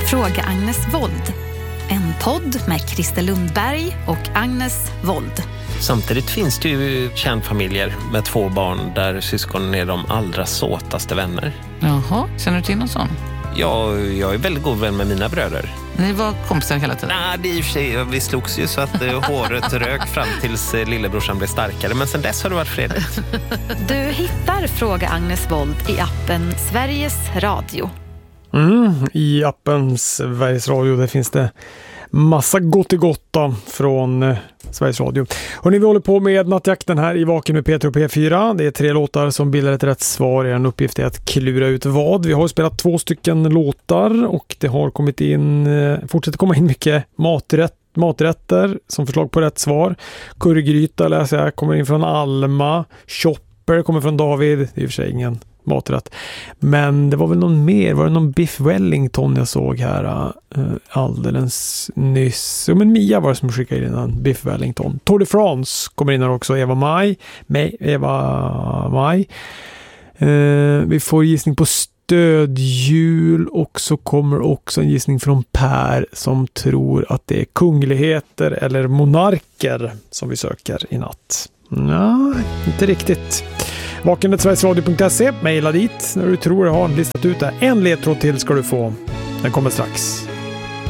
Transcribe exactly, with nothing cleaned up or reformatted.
Fråga Agnes Wold. En podd med Christer Lundberg och Agnes Wold. Samtidigt finns det ju kärnfamiljer med två barn där syskonen är de allra såtaste vänner. Jaha, känner du till någon sån? Ja, jag är väldigt god vän med mina bröder. Ni var kompisar hela tiden? Nej, det är i och för sig, vi slogs ju så att eh, håret rök fram tills eh, lillebrorsan blev starkare. Men sen dess har det varit fredligt. Du hittar Fråga Agnes Wold i appen Sveriges Radio. Mm, i appen Sveriges Radio, där finns det massa gott i gotta från eh, Sveriges Radio. Hörrni, vi håller på med nattjakten här i Vaken med Peter och P fyra. Det är tre låtar som bildar ett rätt svar. En uppgift är att klura ut vad. Vi har spelat två stycken låtar och det har kommit in, eh, fortsätter komma in mycket maträtt, maträtter som förslag på rätt svar. Currygryta läser jag, kommer in från Alma. Chopper kommer från David. Det är i och för sig ingen maträtt. Men det var väl någon mer. Var det någon Biff Wellington jag såg här uh, alldeles nyss? Jo, men Mia var det som skickade in en Biff Wellington. Tour de France kommer in här också. Eva Maj. Maj Eva Maj. Uh, vi får gissning på stödjul och så kommer också en gissning från Per som tror att det är kungligheter eller monarker som vi söker i natt. Nej, inte riktigt. vaken sveriges radio punkt se, mejla dit när du tror jag har listat ut det. En ledtråd till ska du få. Den kommer strax.